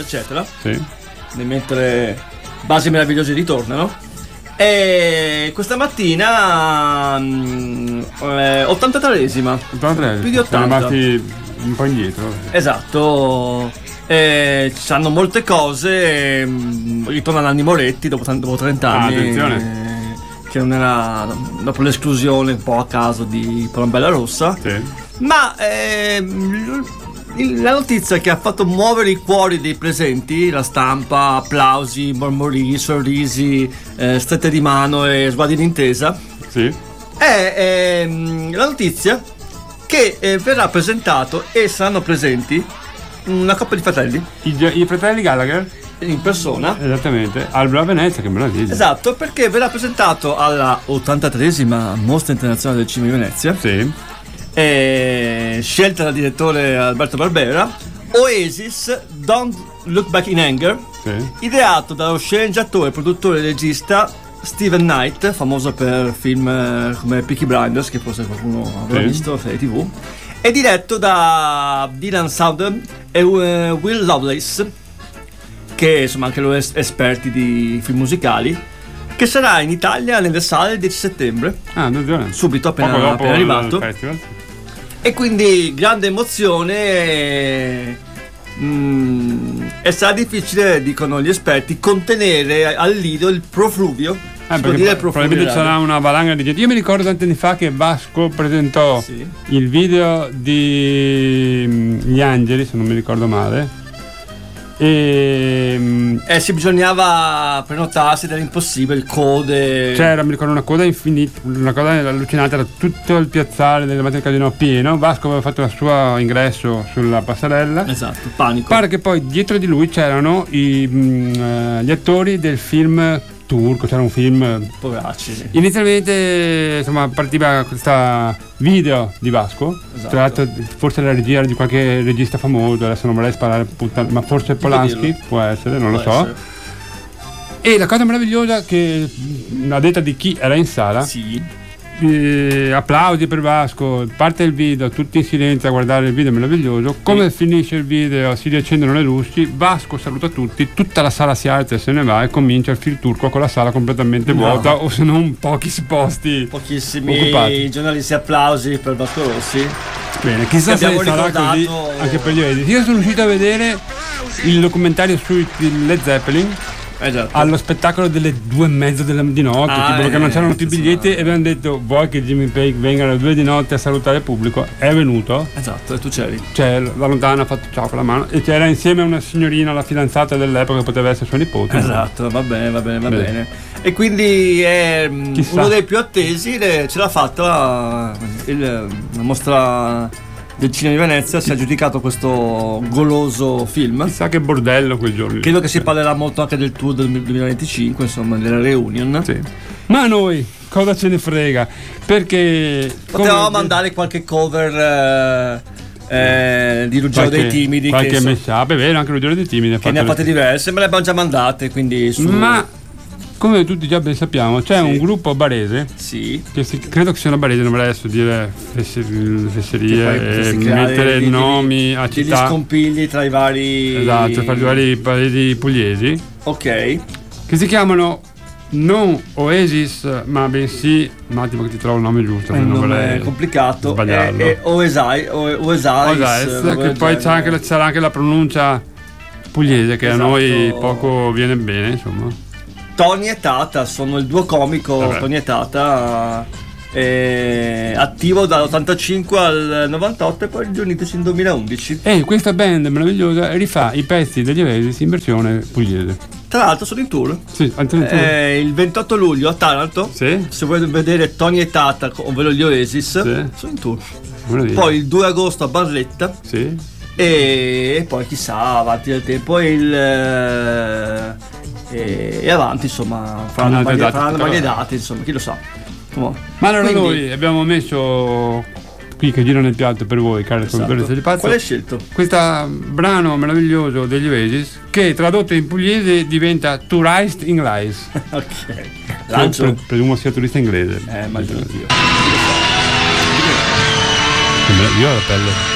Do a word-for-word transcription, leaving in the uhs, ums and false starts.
eccetera. Sì. Mentre Basi Meravigliosi ritornano. E questa mattina mh, eh, ottantatreesima, ottantatré, più di siamo ottanta. rimasti un po' indietro. Esatto. E ci saranno molte cose. mh, Ritorna Nanni Moretti dopo, dopo trenta Ah, anni. attenzione. eh, Che non era, dopo l'esclusione un po' a caso di Palombella Rossa. Sì. Ma ehm, il- la notizia che ha fatto muovere i cuori dei presenti, la stampa, applausi, mormori, sorrisi, eh, strette di mano e sguardi d'intesa, Sì. è ehm, la notizia che eh, verrà presentato e saranno presenti una coppia di fratelli I, ge- i fratelli Gallagher? in persona. Esattamente. Albero a Venezia, che meraviglia. Esatto, perché verrà presentato alla ottantatreesima Mostra Internazionale del Cinema di Venezia, Sì. eh, scelta dal direttore Alberto Barbera, Oasis Don't Look Back in Anger, Sì. ideato dallo sceneggiatore, produttore e regista Steven Knight, famoso per film eh, come Peaky Blinders, che forse qualcuno avrà Sì. visto, serie tv, e diretto da Dylan Southern e eh, Will Lovelace, che insomma anche loro es- esperti di film musicali, che sarà in Italia nelle sale il dieci settembre, Ah, attenzione. subito appena, Poco dopo appena arrivato. il festival. E quindi grande emozione e, mm, e sarà difficile, dicono gli esperti, contenere al lido il profluvio. Eh, si può perché dire pro- profluvio probabilmente in radio. sarà una valanga di gente. Io mi ricordo tanti anni fa che Vasco presentò Sì. il video di mm, Gli Angeli, se non mi ricordo male. E mm, Eh sì, bisognava prenotarsi, era impossibile, code. c'era, mi ricordo, una coda infinita, una cosa allucinante, era tutto il piazzale del Matteo Casino pieno. Vasco aveva fatto il suo ingresso sulla passerella. Esatto, panico. Pare che poi dietro di lui c'erano i, mm, eh, gli attori del film turco, c'era un film. Poveracci. Inizialmente insomma partiva questa video di Vasco, Esatto. tra l'altro forse la regia era di qualche regista famoso, adesso non vorrei sparare puttana, ma forse Polanski, dirlo. può essere, non lo Può so. essere. E la cosa meravigliosa è che, a detta di chi era in sala, Sì. eh, applausi per Vasco, parte il video, tutti in silenzio a guardare il video meraviglioso. Come finisce il video, si riaccendono le luci, Vasco saluta tutti, tutta la sala si alza e se ne va e comincia il film turco con la sala completamente No. vuota, o se non pochi posti Pochissimi occupati. giornalisti applausi per Vasco Rossi. Bene, chissà Che se abbiamo sarà così ricordato- anche per gli Oasis. Io sono riuscito a vedere il documentario sui Led Zeppelin Esatto. allo spettacolo delle due e mezza della- di notte, Ah, tipo perché eh, non c'erano più biglietti, insomma. e abbiamo detto vuoi che Jimmy Page venga alle due di notte a salutare il pubblico? È venuto, Esatto, e tu c'eri. cioè da lontano ha fatto ciao con la mano e c'era insieme una signorina, la fidanzata dell'epoca, che poteva essere sua nipote. Esatto, va bene, va bene, va Bene. bene. E quindi è mm, Chissà. uno dei più attesi, le- ce l'ha fatta il, la mostra del cinema di Venezia, si è aggiudicato questo goloso film. Chissà che bordello quel giorno lì. Credo che si parlerà molto anche del tour del duemilaventicinque, insomma, della reunion. Sì. Ma a noi cosa ce ne frega? Perché Potevamo come- mandare qualche cover eh, eh, di Ruggero qualche, dei Timidi, qualche che, insomma, mashup, è vero, anche Ruggero dei Timidi ha che ne ha fatto fatte diverse, me le abbiamo già mandate, quindi su... ma come tutti già ben sappiamo c'è Sì. un gruppo barese Sì. che si, credo che sia una barese, non vorrei adesso dire fesser- Che fesserie poi e potresti creare mettere degli- nomi a degli città, scompigli tra i vari... esatto, fare i vari paesi pugliesi Ok. che si chiamano non Oasis ma bensì, un attimo che ti trovo il nome giusto, È un non nome vorrei complicato. sbagliarlo. È, è Oesai, O- Oesais, Oasis, una cosa che poi del c'è anche, la- genere. sarà anche la pronuncia pugliese che Esatto. a noi poco viene bene, insomma. Tony e Tata sono il duo comico. Vabbè. Tony e Tata è attivo dall'ottantacinque al novantotto e poi riunitosi nel duemilaundici. E questa band meravigliosa rifà i pezzi degli Oasis in versione pugliese. Tra l'altro sono in tour. Sì, anche tu. Eh, il ventotto luglio a Taranto. Sì? Se vuoi vedere Tony e Tata, ovvero gli Oasis, Sì. sono in tour. Meraviglia. Poi il due agosto a Barletta. Sì. E, e poi chissà, avanti nel tempo e il eh, e, e avanti, insomma, faranno Altre varie, date, faranno tutta varie roba. date, insomma, chi lo sa. Insomma, Ma allora quindi- noi abbiamo messo qui che gira nel piatto per voi, cari esatto. ascoltatori di Pazzo, Qual hai scelto? questo brano meraviglioso degli Oasis che tradotto in pugliese diventa Tourist in Lies. Ok, lancio. Pre- presumo sia turista inglese. Eh, immagino io. Io ho la pelle.